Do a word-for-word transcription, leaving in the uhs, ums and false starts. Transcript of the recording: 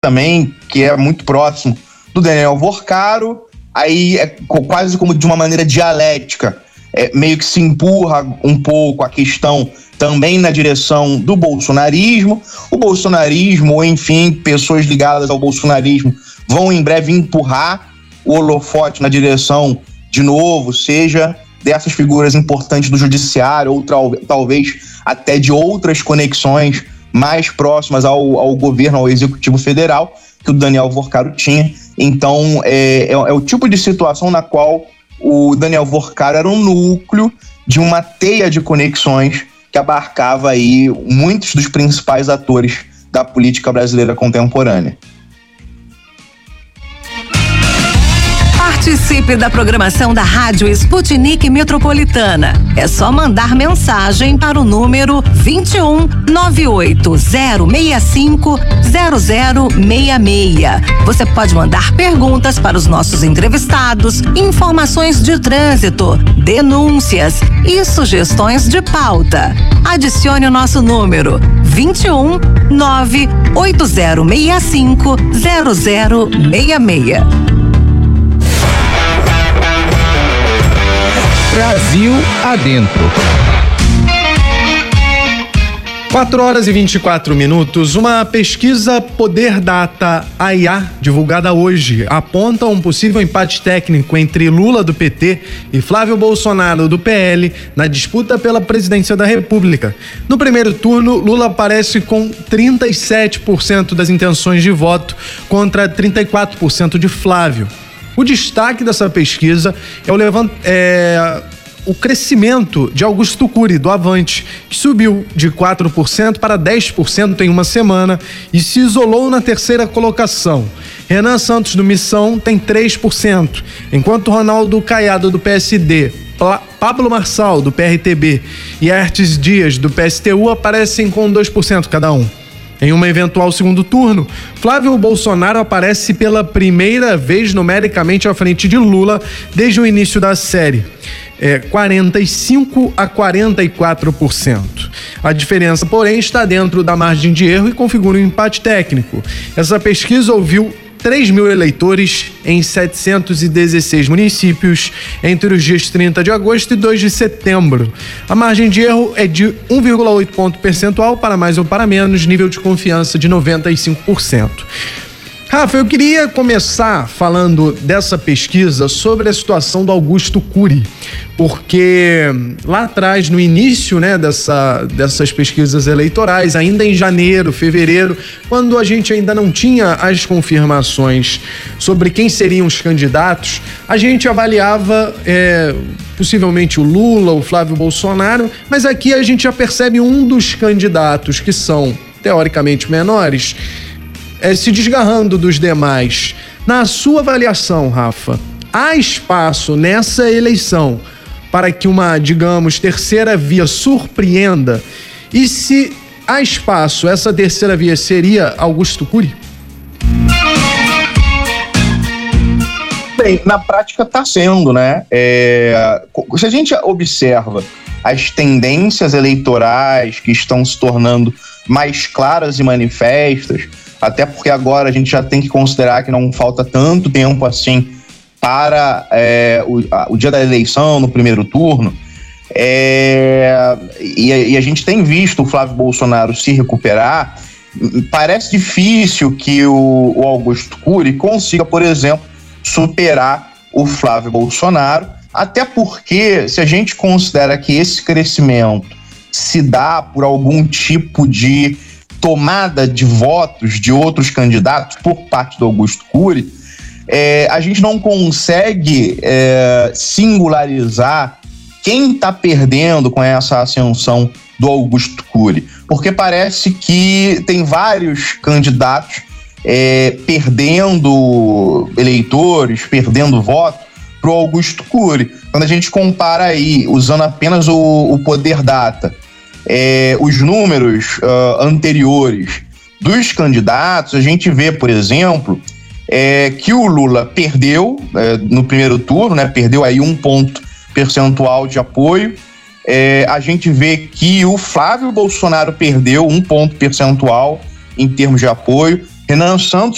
também, que é muito próximo do Daniel Vorcaro, aí é quase como de uma maneira dialética, é, meio que se empurra um pouco a questão também na direção do bolsonarismo. O bolsonarismo, ou enfim, pessoas ligadas ao bolsonarismo, vão em breve empurrar o holofote na direção, de novo, seja dessas figuras importantes do judiciário, ou tal, talvez até de outras conexões mais próximas ao, ao governo, ao executivo federal, que o Daniel Vorcaro tinha. Então, é, é, é o tipo de situação na qual o Daniel Vorcaro era um núcleo de uma teia de conexões que abarcava aí muitos dos principais atores da política brasileira contemporânea. Participe da programação da Rádio Sputnik Metropolitana. É só mandar mensagem para o número vinte e um, nove oito zero seis cinco, zero zero seis seis. Você pode mandar perguntas para os nossos entrevistados, informações de trânsito, denúncias e sugestões de pauta. Adicione o nosso número vinte e um, nove oito zero seis cinco, zero zero seis seis. Brasil Adentro. quatro horas e vinte e quatro minutos. Uma pesquisa Poder Data A I A, divulgada hoje, aponta um possível empate técnico entre Lula do P T e Flávio Bolsonaro do P L na disputa pela presidência da República. No primeiro turno, Lula aparece com trinta e sete por cento das intenções de voto contra trinta e quatro por cento de Flávio. O destaque dessa pesquisa é o, levant... é... o crescimento de Augusto Cury, do Avante, que subiu de quatro por cento para dez por cento em uma semana e se isolou na terceira colocação. Renan Santos, do Missão, tem três por cento, enquanto Ronaldo Caiado, do P S D, Pla... Pablo Marçal, do P R T B e Aertes Dias, do P S T U, aparecem com dois por cento cada um. Em um eventual segundo turno, Flávio Bolsonaro aparece pela primeira vez numericamente à frente de Lula desde o início da série. É quarenta e cinco a quarenta e quatro por cento. A diferença, porém, está dentro da margem de erro e configura um empate técnico. Essa pesquisa ouviu três mil eleitores em setecentos e dezesseis municípios entre os dias trinta de agosto e dois de setembro. A margem de erro é de um vírgula oito ponto percentual para mais ou para menos, nível de confiança de noventa e cinco por cento. Rafa, eu queria começar falando dessa pesquisa sobre a situação do Augusto Cury, porque lá atrás, no início, né, dessa, dessas pesquisas eleitorais, ainda em janeiro, fevereiro, quando a gente ainda não tinha as confirmações sobre quem seriam os candidatos, a gente avaliava é, possivelmente o Lula, o Flávio Bolsonaro, mas aqui a gente já percebe um dos candidatos que são teoricamente menores, É, se desgarrando dos demais. Na sua avaliação, Rafa, há espaço nessa eleição para que uma, digamos, terceira via surpreenda? E se há espaço, essa terceira via seria Augusto Cury? Bem, na prática está sendo, né? É, se a gente observa as tendências eleitorais que estão se tornando mais claras e manifestas, até porque agora a gente já tem que considerar que não falta tanto tempo assim para é, o, a, o dia da eleição, no primeiro turno, é, e, e a gente tem visto o Flávio Bolsonaro se recuperar. Parece difícil que o, o Augusto Cury consiga, por exemplo, superar o Flávio Bolsonaro, até porque, se a gente considera que esse crescimento se dá por algum tipo de tomada de votos de outros candidatos por parte do Augusto Cury, é, a gente não consegue é, singularizar quem está perdendo com essa ascensão do Augusto Cury, porque parece que tem vários candidatos é, perdendo eleitores, perdendo voto para o Augusto Cury. Quando a gente compara aí, usando apenas o, o Poder Data, É, os números uh, anteriores dos candidatos, a gente vê, por exemplo, é, que o Lula perdeu é, no primeiro turno, né, perdeu aí um ponto percentual de apoio. É, a gente vê que o Flávio Bolsonaro perdeu um ponto percentual em termos de apoio. Renan Santos